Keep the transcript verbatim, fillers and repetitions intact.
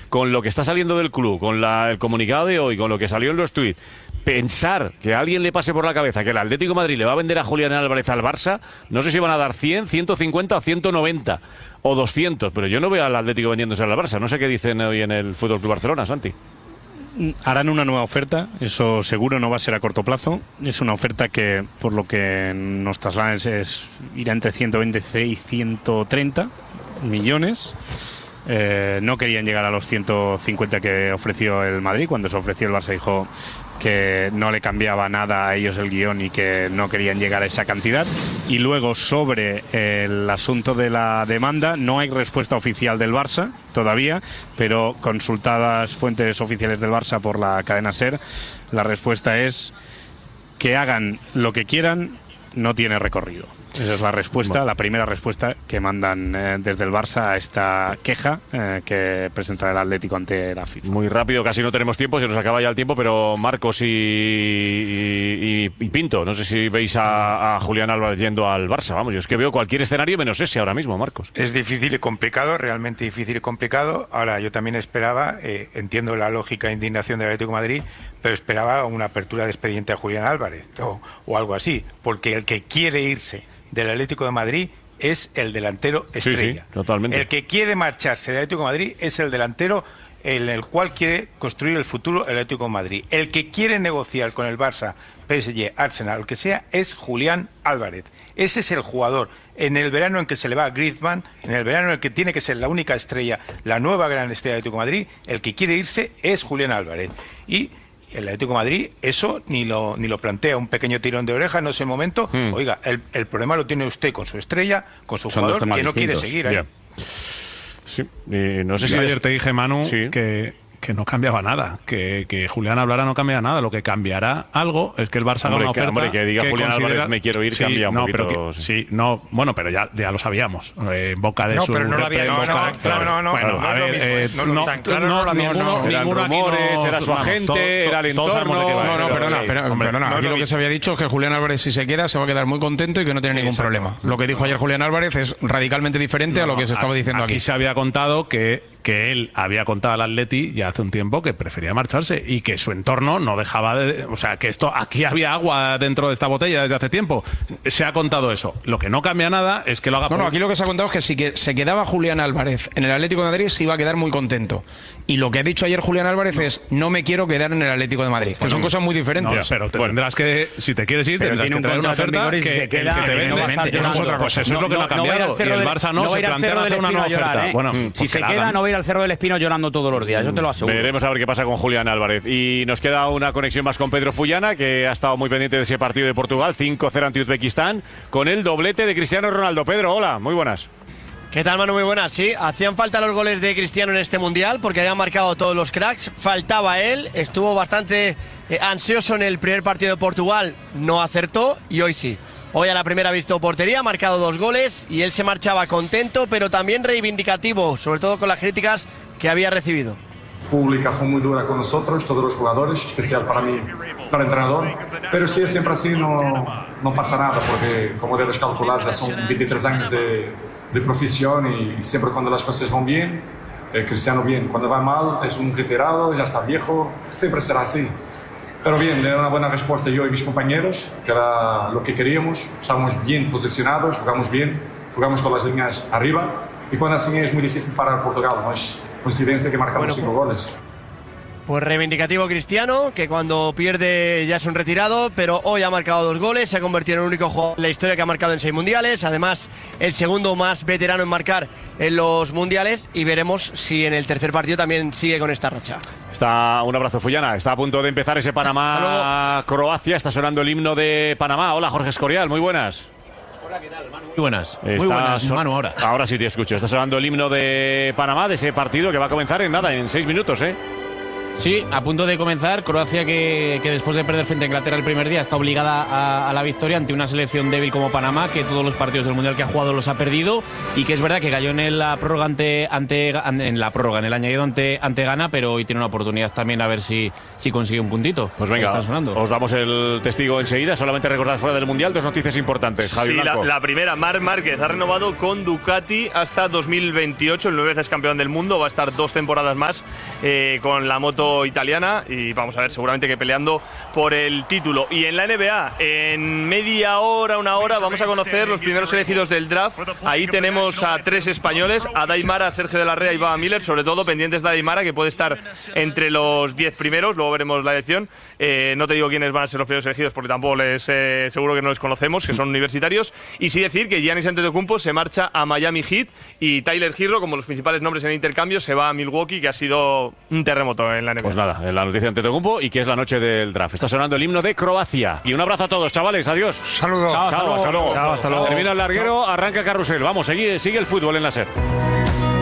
con lo que está saliendo del club, con la, el comunicado de hoy, con lo que salió en los tuits, pensar que a alguien le pase por la cabeza que el Atlético de Madrid le va a vender a Julián Álvarez al Barça, no sé si van a dar cien, ciento cincuenta o ciento noventa o doscientos, pero yo no veo al Atlético vendiéndose al Barça. No sé qué dicen hoy en el Fútbol Club Barcelona, Santi. Harán una nueva oferta, eso seguro no va a ser a corto plazo. Es una oferta que, por lo que nos trasladan, es, es irá entre ciento veintiséis y ciento treinta millones. Eh, no querían llegar a los ciento cincuenta que ofreció el Madrid. Cuando se ofreció el Barça dijo que no le cambiaba nada a ellos el guión y que no querían llegar a esa cantidad. Y luego, sobre el asunto de la demanda, no hay respuesta oficial del Barça todavía, pero consultadas fuentes oficiales del Barça por la cadena SER, la respuesta es que hagan lo que quieran, no tiene recorrido. Esa es la respuesta, bueno. La primera respuesta que mandan eh, desde el Barça a esta queja eh, que presentará el Atlético ante la FIFA. Muy rápido, casi no tenemos tiempo, se nos acaba ya el tiempo, pero Marcos y, y, y Pinto, no sé si veis a, a Julián Álvarez yendo al Barça. Vamos, yo es que veo cualquier escenario menos ese ahora mismo, Marcos. Es difícil y complicado, realmente difícil y complicado. Ahora, yo también esperaba, eh, entiendo la lógica e indignación del Atlético de Madrid, pero esperaba una apertura de expediente a Julián Álvarez o, o algo así, porque el que quiere irse del Atlético de Madrid es el delantero estrella. Sí, sí, totalmente. El que quiere marcharse del Atlético de Madrid es el delantero en el cual quiere construir el futuro el Atlético de Madrid. El que quiere negociar con el Barça, P S G, Arsenal, lo que sea, es Julián Álvarez. Ese es el jugador. En el verano en que se le va a Griezmann, en el verano en el que tiene que ser la única estrella, la nueva gran estrella del Atlético de Madrid, el que quiere irse es Julián Álvarez. Y el Atlético de Madrid eso ni lo ni lo plantea, un pequeño tirón de oreja, no es el momento. Hmm. Oiga, el, el problema lo tiene usted con su estrella, con su Son jugador que no distintos. quiere seguir ahí. Yeah. Sí, eh, no sé Yo si ayer des... te dije, Manu, sí. que, que no cambiaba nada, que, que Julián hablara no cambia nada. Lo que cambiará algo es que el Barça haga una oferta. Hombre, que diga que Julián considera... Álvarez me quiero ir, sí, cambia un no, poquito. Pero que, sí, no, bueno, pero ya, ya lo sabíamos. Eh, en boca de no, su. pero no lo había. No, no, claro, no, no. Bueno, no, a no ver, eh, no, no, tan claro no, no, ninguno, no, eran ninguno rumores, no, era su vamos, agente, todo, era el entorno. No, no, pero, perdona, sí, pero, hombre, perdona. no, Aquí no, lo que se había dicho es que Julián Álvarez, si se queda, se va a quedar muy contento y que no tiene sí, ningún exacto. problema. Lo que dijo ayer Julián Álvarez es radicalmente diferente no, a lo que se estaba diciendo aquí. Aquí se había contado que que él había contado al Atleti ya hace un tiempo que prefería marcharse y que su entorno no dejaba de... O sea, que esto aquí había agua dentro de esta botella desde hace tiempo. Se ha contado eso. Lo que no cambia nada es que lo haga... No, por... no, aquí lo que se ha contado es que si que se quedaba Julián Álvarez en el Atlético de Madrid se iba a quedar muy contento. Y lo que ha dicho ayer Julián Álvarez no. es no me quiero quedar en el Atlético de Madrid. Que bueno, son cosas muy diferentes. No, pero te bueno, tendrás que, si te quieres ir, tendrás que traer una oferta que, se queda, que te vende. Eso es otra Pues cosa. eso es lo que no ha cambiado. Y el Barça no se plantea hacer una nueva oferta. Bueno, si se queda, no va a ir al Cerro del Espino llorando todos los días. Yo te lo aseguro. Veremos a ver qué pasa con Julián Álvarez. Y nos queda una conexión más con Pedro Fullana, que ha estado muy pendiente de ese partido de Portugal, cinco cero ante Uzbekistán, con el doblete de Cristiano Ronaldo. Pedro, hola, muy buenas. ¿Qué tal, Manu? Muy buenas. Sí, hacían falta los goles de Cristiano en este Mundial porque habían marcado todos los cracks. Faltaba él, estuvo bastante eh, ansioso en el primer partido de Portugal, no acertó y hoy sí. Hoy a la primera ha visto portería, ha marcado dos goles y él se marchaba contento, pero también reivindicativo, sobre todo con las críticas que había recibido. Pública fue muy dura con nosotros, todos los jugadores, especial para mí, para el entrenador, pero si es siempre así no, no pasa nada, porque como debes calcular ya son veintitrés años de, de profesión y siempre cuando las cosas van bien, eh, Cristiano bien, cuando va mal es un retirado, ya está viejo, siempre será así. Pero bien, era una buena respuesta yo y mis compañeros, que era lo que queríamos, estábamos bien posicionados, jugamos bien, jugamos con las líneas arriba y cuando así es muy difícil parar Portugal, no es coincidencia que marcamos bueno, cinco goles. Pues reivindicativo Cristiano, que cuando pierde ya es un retirado, pero hoy ha marcado dos goles, se ha convertido en el único jugador en la historia que ha marcado en seis mundiales, además el segundo más veterano en marcar en los mundiales y veremos si en el tercer partido también sigue con esta racha. Está, un abrazo, Fullana, está a punto de empezar ese Panamá-Croacia, está sonando el himno de Panamá. Hola, Jorge Escorial, muy buenas. Hola, ¿qué tal, Manu? Muy buenas. Está muy buenas, so Manu, ahora. Ahora sí te escucho. Está sonando el himno de Panamá, de ese partido que va a comenzar en nada, en seis minutos, ¿eh? Sí, a punto de comenzar. Croacia que, que después de perder frente a Inglaterra el primer día está obligada a, a la victoria ante una selección débil como Panamá, que todos los partidos del Mundial que ha jugado los ha perdido y que es verdad que cayó en la prórroga ante, ante en la prórroga, en el añadido ante, ante Ghana, pero hoy tiene una oportunidad también a ver si, si consigue un puntito. Pues venga, Están sonando. os damos el testigo enseguida. Solamente recordad fuera del Mundial dos noticias importantes. Javi Sí, la, Blanco. la primera, Marc Márquez ha renovado con Ducati hasta dos mil veintiocho, el nueve veces campeón del mundo, va a estar dos temporadas más eh, con la moto italiana y vamos a ver, seguramente que peleando por el título. Y en la N B A, en media hora, una hora, vamos a conocer los primeros elegidos del draft. Ahí tenemos a tres españoles, a Daimara, a Sergio de la Rea y Baba Miller, sobre todo pendientes de Daimara, que puede estar entre los diez primeros, luego veremos la elección. Eh, no te digo quiénes van a ser los primeros elegidos porque tampoco les eh, seguro que no les conocemos, que son universitarios. Y sí decir que Giannis Antetokounmpo se marcha a Miami Heat y Tyler Herro, como los principales nombres en el intercambio, se va a Milwaukee, que ha sido un terremoto en la N B A. Pues nada, en la noticia de Antetokounmpo y que es la noche del draft. Está sonando el himno de Croacia. Y un abrazo a todos, chavales. Adiós. Saludos. Chao, chao, hasta luego. Chao, hasta luego. Termina el larguero, arranca carrusel. Vamos, sigue, sigue el fútbol en la SER.